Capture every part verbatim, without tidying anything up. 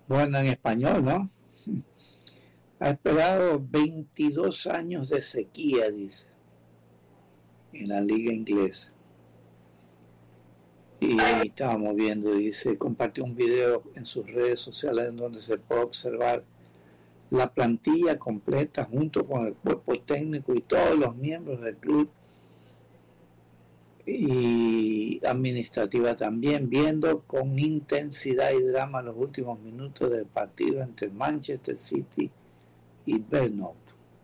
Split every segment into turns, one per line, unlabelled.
Bueno, en español, ¿no? Ha esperado veintidós años de sequía, dice, en la liga inglesa. Y estábamos viendo, dice, compartió un video en sus redes sociales en donde se puede observar la plantilla completa junto con el cuerpo técnico y todos los miembros del club y administrativa también, viendo con intensidad y drama los últimos minutos del partido entre Manchester City y Bournemouth.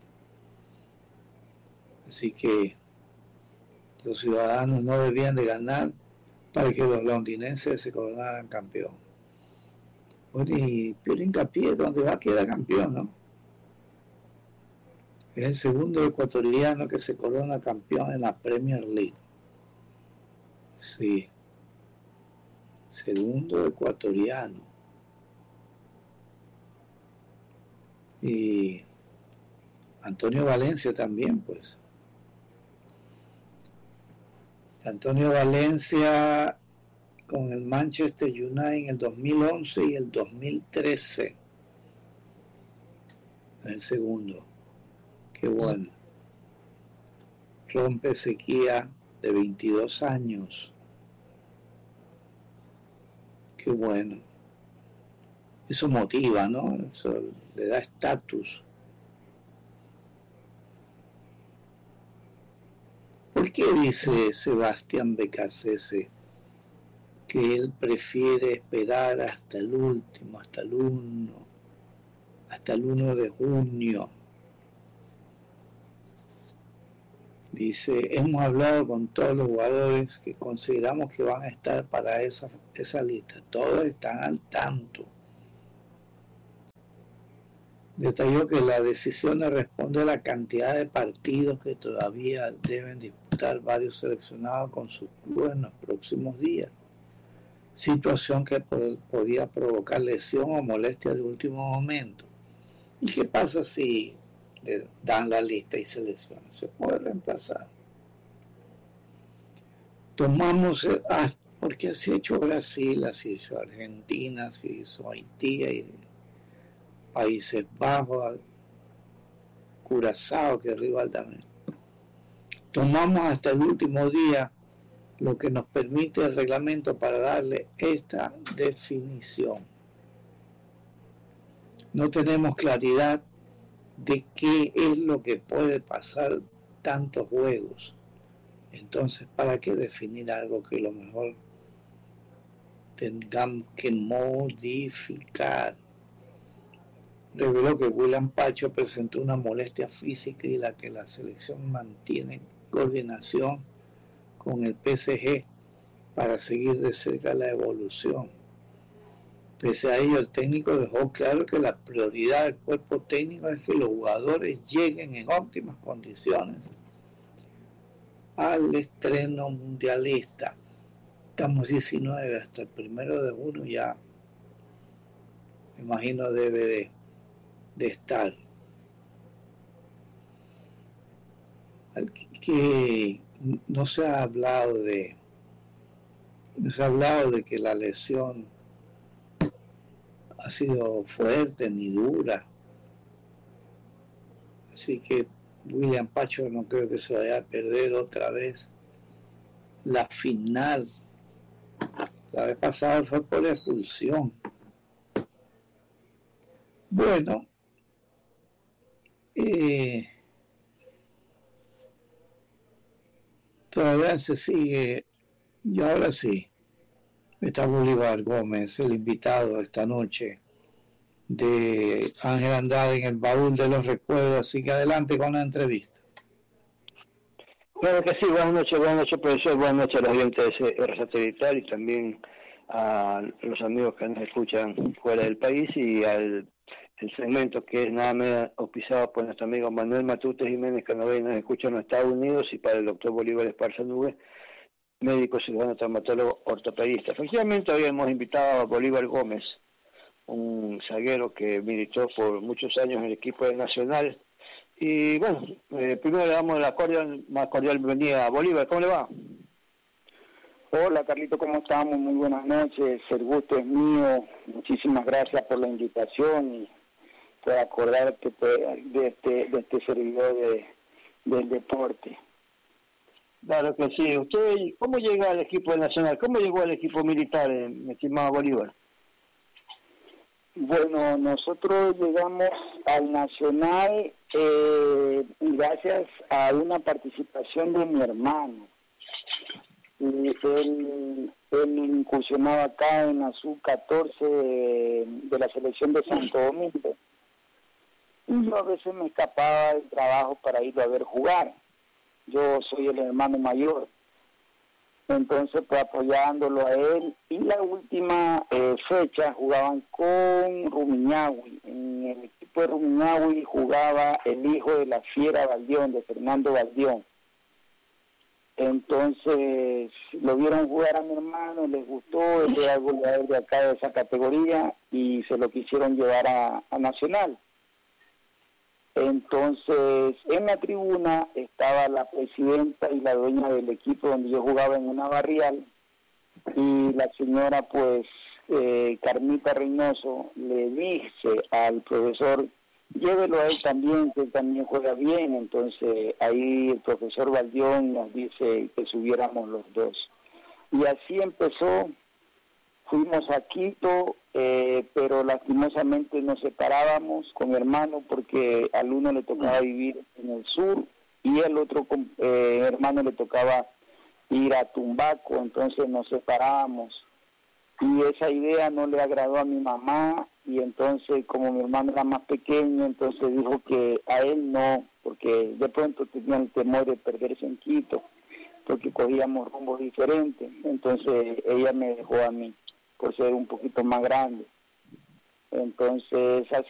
Así que los ciudadanos no debían de ganar para que los londinenses se coronaran campeón. Y Piero Hincapié, donde va a quedar campeón, ¿no? Es el segundo ecuatoriano que se corona campeón en la Premier League. Sí. Segundo ecuatoriano. Y Antonio Valencia también, pues. Antonio Valencia con el Manchester United en el dos mil once y el dos mil trece. El segundo. Qué bueno. Rompe sequía de veintidós años. Qué bueno. Eso motiva, ¿no? Eso le da estatus. ¿Por qué dice Sebastián Becasese que él prefiere esperar hasta el último, hasta el uno, hasta el uno de junio? Dice, hemos hablado con todos los jugadores que consideramos que van a estar para esa, esa lista. Todos están al tanto. Detalló que la decisión responde a la cantidad de partidos que todavía deben disputar varios seleccionados con sus clubes en los próximos días. Situación que podía provocar lesión o molestia de último momento. ¿Y qué pasa si le dan la lista y se lesiona? Se puede reemplazar. Tomamos, ah, porque así ha hecho Brasil, así hizo Argentina, así hizo Haití, y Países Bajos, Curazao, que es rival también. Tomamos hasta el último día lo que nos permite el reglamento para darle esta definición. No tenemos claridad de qué es lo que puede pasar tantos juegos. Entonces, ¿para qué definir algo que a lo mejor tengamos que modificar? Reveló que William Pacho presentó una molestia física y la que la selección mantiene coordinación con el P S G para seguir de cerca la evolución. Pese a ello, el técnico dejó claro que la prioridad del cuerpo técnico es que los jugadores lleguen en óptimas condiciones al estreno mundialista. Estamos diecinueve, hasta el primero de junio ya, me imagino, debe de, de estar. Que no se ha hablado de no se ha hablado de que la lesión ha sido fuerte ni dura, así que William Pacho no creo que se vaya a perder otra vez la final. La vez pasada fue por expulsión. Bueno, eh, todavía se sigue. Y ahora sí, está Bolívar Gómez, el invitado esta noche de Ángel Andrade en el baúl de los recuerdos. Así que adelante con la entrevista.
Claro que sí, buenas noches, buenas noches, profesor, buenas noches a los oyentes de R Satelital y también a los amigos que nos escuchan fuera del país y al el segmento que es nada menos auspiciado por nuestro amigo Manuel Matute Jiménez, que nos ve y nos escucha en los Estados Unidos, y para el doctor Bolívar Esparza Nube, médico cirujano traumatólogo ortopedista. Efectivamente, hoy hemos invitado a Bolívar Gómez, un zaguero que militó por muchos años en el equipo de Nacional. Y bueno, eh, primero le damos la cordial, más cordial bienvenida a Bolívar. ¿Cómo le va?
Hola Carlito, ¿cómo estamos? Muy buenas noches, el gusto es mío, muchísimas gracias por la invitación y por acordarte de este, de este servidor de, del deporte.
Claro que sí. ¿Usted cómo llega al equipo nacional? ¿Cómo llegó al equipo militar, eh, mi estimado Bolívar?
Bueno, nosotros llegamos al Nacional eh, gracias a una participación de mi hermano. Y él, él incursionaba acá en la sub catorce de, de la selección de Santo Domingo. Y yo a veces me escapaba del trabajo para irlo a ver jugar. Yo soy el hermano mayor. Entonces, pues apoyándolo a él. Y la última eh, fecha jugaban con Rumiñahui. En el equipo de Rumiñahui jugaba el hijo de la Fiera Valdión, de Fernando Valdión. Entonces, lo vieron jugar a mi hermano, les gustó, él era goleador de acá de esa categoría y se lo quisieron llevar a, a Nacional. Entonces, en la tribuna estaba la presidenta y la dueña del equipo donde yo jugaba en una barrial, y la señora, pues, eh, Carmita Reynoso, le dice al profesor, llévelo a él también, que él también juega bien. Entonces, ahí el profesor Valdión nos dice que subiéramos los dos. Y así empezó. Fuimos a Quito, eh, pero lastimosamente nos separábamos con mi hermano porque al uno le tocaba vivir en el sur y al otro eh, hermano le tocaba ir a Tumbaco, entonces nos separábamos. Y esa idea no le agradó a mi mamá y entonces como mi hermano era más pequeño, entonces dijo que a él no, porque de pronto tenía el temor de perderse en Quito, porque cogíamos rumbos diferentes. Entonces ella me dejó a mí por ser un poquito más grande. Entonces así